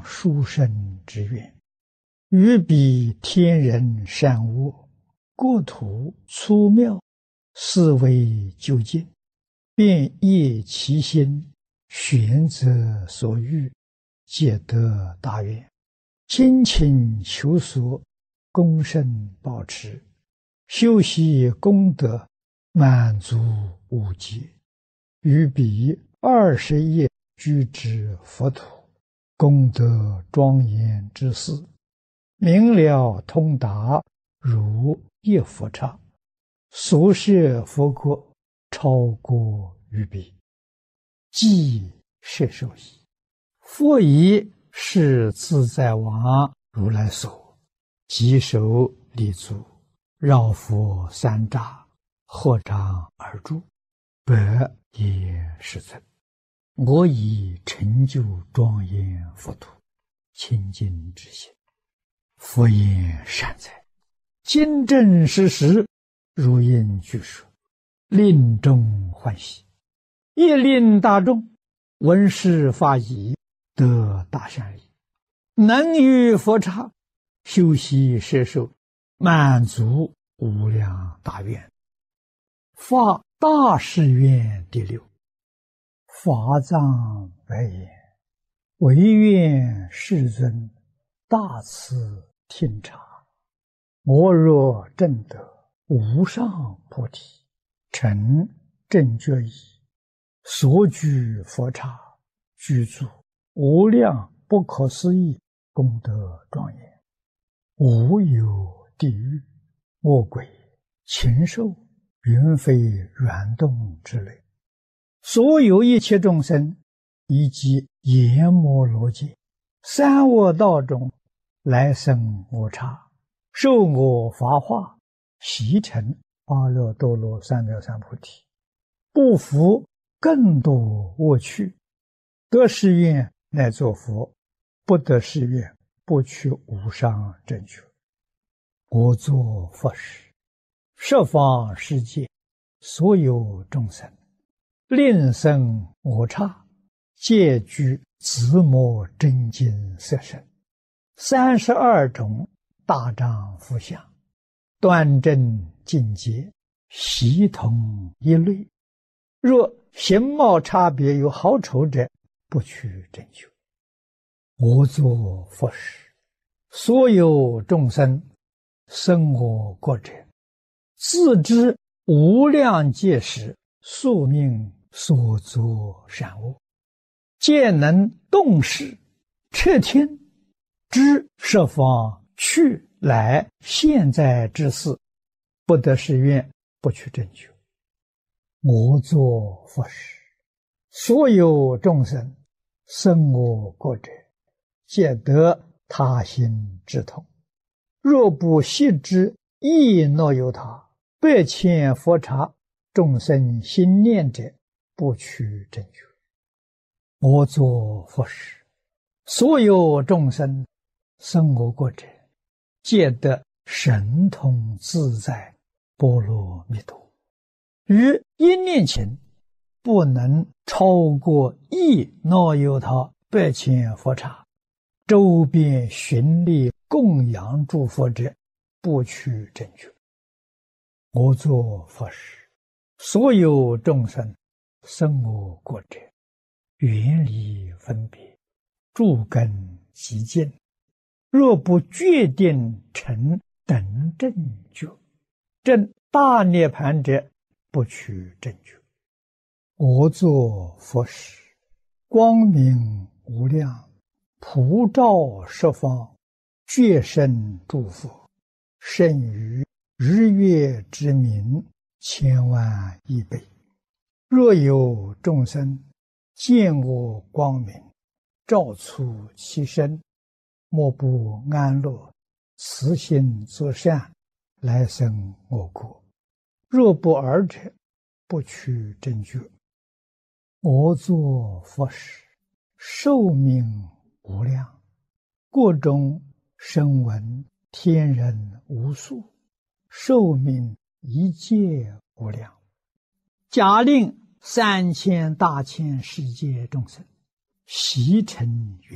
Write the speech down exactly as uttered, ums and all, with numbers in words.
享殊胜之愿，于彼天人善恶，国土粗妙，思维究竟，便业其心，选择所欲，皆得大愿。精勤求索，功胜保持，修习功德，满足无极。于彼二十亿居之佛土，功德庄严之事，明了通达，如一佛刹。所摄佛国，超过于彼。即摄受矣。佛以是自在王如来所，即手立足，绕佛三匝，合掌而住，百也世尊。我以成就庄严佛土，清净之心。佛言善哉，今正实实，如应具说，令众欢喜，亦令大众闻是法已，得大善利，能于佛刹修习摄受，满足无量大愿。发大誓愿第六。法藏白言：唯愿世尊大慈听察，我若证得无上菩提，成正觉已，所居佛刹，具足无量不可思议功德庄严，无有地狱、恶鬼、禽兽、云飞软动之类，所有一切众生，以及阎摩罗界、三恶道中来生我刹，受我法化，习成阿耨多罗三藐三菩提，不服更多恶趣，得誓愿乃作佛，不得誓愿不取无上正觉。我作佛时，十方世界所有众生，令生我刹，皆具自摩真经色身，三十二种大丈夫相，端正境界，悉同一类。若形貌差别有好丑者，不取正觉。我作佛时，所有众生生我国者，自知无量劫时宿命所作善恶，皆能动识彻听，知十方去来现在之事，不得誓愿，不取正觉。我作佛时，所有众生生我国者，皆得他心之痛。若不悉知亦若有他，百千佛刹众生心念者，不取正觉。我作佛时，所有众生生我国者，皆得神通自在波罗蜜多。于一念前，不能超过一若有他百千佛刹，周边寻历供养诸佛者，不取正觉。我作佛时，所有众生生我国者，远离分别，诸根极净，若不决定成等正觉，证大涅盘者，不取正觉。我作佛时，光明无量，普照十方，觉胜诸佛，胜于日月之明千万亿倍。若有众生见我光明，照出其身，莫不安乐，慈心作善，来生我国。若不尔者，不取正觉。我作佛时，寿命无量，国中声闻天人无数，寿命一界无量。假令三千大千世界众生，悉成